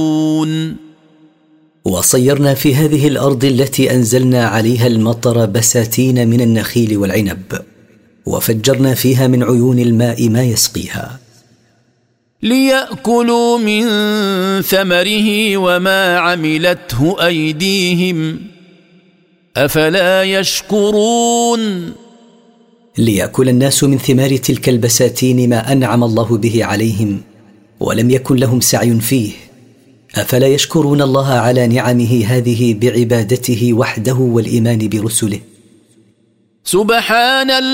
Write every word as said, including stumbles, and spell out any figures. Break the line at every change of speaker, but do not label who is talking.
وصيرنا في هذه الأرض التي أنزلنا عليها المطر بساتين من النخيل والعنب، وفجرنا فيها من عيون الماء ما يسقيها،
ليأكلوا من ثمره وما عملته أيديهم أفلا يشكرون.
ليأكل الناس من ثمار تلك البساتين ما أنعم الله به عليهم ولم يكن لهم سعي فيه، أفلا يشكرون الله على نعمه هذه بعبادته وحده والإيمان برسله.
سبحان